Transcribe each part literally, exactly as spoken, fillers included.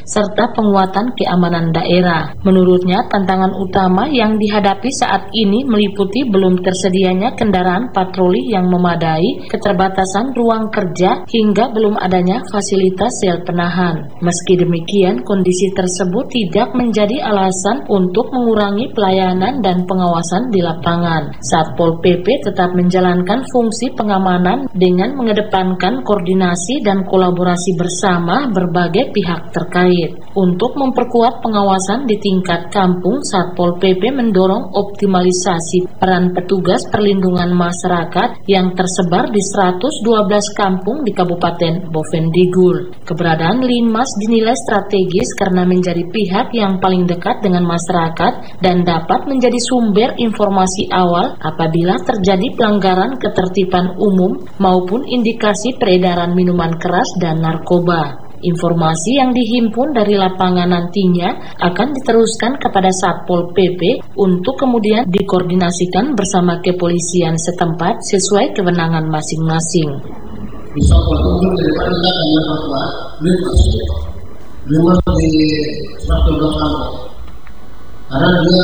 serta penguatan keamanan daerah. Menurutnya, tantangan utama yang dihadapi saat ini meliputi belum tersedianya kendaraan patroli yang memadai, keterbatasan ruang kerja, hingga belum adanya fasilitas sel penahan. Meski demikian, kondisi tersebut tidak menjadi alasan untuk mengurangi pelayanan dan pengawasan di lapangan. Satpol P P tetap menjalankan fungsi pengamanan dengan mengedepankan koordinasi dan kolaborasi bersama berbagai pihak terkait. Untuk memperkuat pengawasan di tingkat kampung, Satpol P P mendorong optimalisasi peran petugas perlindungan masyarakat yang tersebar di seratus dua belas kampung di Kabupaten Bovendigul. Keberadaan Linmas dinilai strategis karena menjadi pihak yang paling dekat dengan masyarakat dan dapat menjadi sumber informasi awal apabila terjadi pelanggaran ketertiban umum maupun indikasi peredaran minuman keras dan narkoba. Informasi yang dihimpun dari lapangan nantinya akan diteruskan kepada Satpol P P untuk kemudian dikoordinasikan bersama kepolisian setempat sesuai kewenangan masing-masing. Di Satpol P P daripada kita hanya bahwa Linmas, Linmas di seratus dua belas kampung, karena dia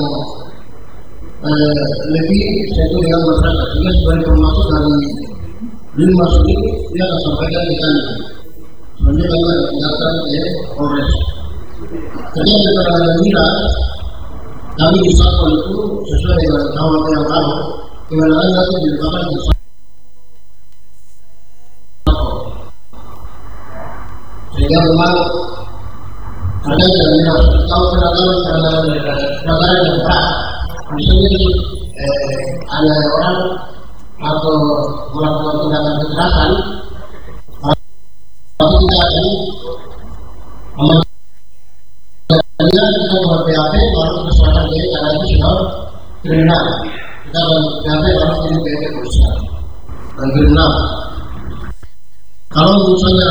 eh, lebih satu dengan masyarakat. Dia sebagai termasuk dari Linmas ini dia akan sampaikan di sana. Sebenarnya kami datang ke Polres. Jadi kita ada mira, kami di Satpol itu sesuai dengan awal yang lalu, kewenangan itu dilakukan di Satpol. Sehingga memang ada yang harus tahu penanganan penanganan yang berat. Misalnya eh, ada orang atau melakukan tindakan kekerasan. Tapi kita ini memanfaatkan kita buat P H P baru keserahkan diri karena itu sudah kriminal. Kita buat P H P baru jadi P H P polisi dan kriminal. Kalau misalnya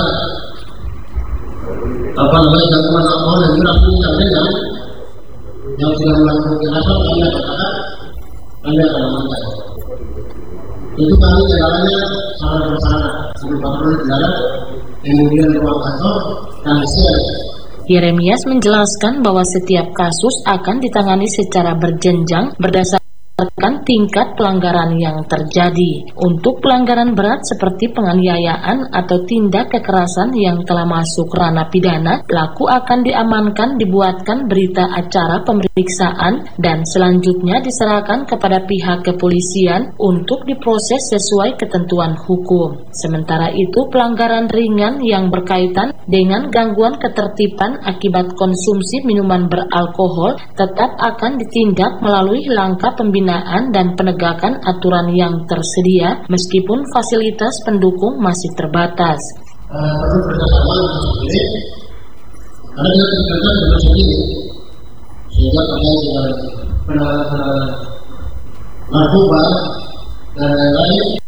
apa namanya gangguan alkohol dan miras yang ringan yang tidak melakukan kekerasan kami katakan kami akan amankan. Itu kami jalannya sangat bersama sambil patroli jalan. Kemudian ruang kantor dan sel. Yeremias menjelaskan bahwa setiap kasus akan ditangani secara berjenjang berdasarkan tingkat pelanggaran yang terjadi. Untuk pelanggaran berat seperti penganiayaan atau tindak kekerasan yang telah masuk ranah pidana, pelaku akan diamankan, dibuatkan berita acara pemeriksaan dan selanjutnya diserahkan kepada pihak kepolisian untuk diproses sesuai ketentuan hukum. Sementara itu, pelanggaran ringan yang berkaitan dengan gangguan ketertiban akibat konsumsi minuman beralkohol tetap akan ditindak melalui langkah pembinaan dan penegakan aturan yang tersedia meskipun fasilitas pendukung masih terbatas. Perlu kerjasama dengan sendiri, karena dia bekerja dengan sendiri, sehingga terkait dengan penanganan narkoba dan lain-lain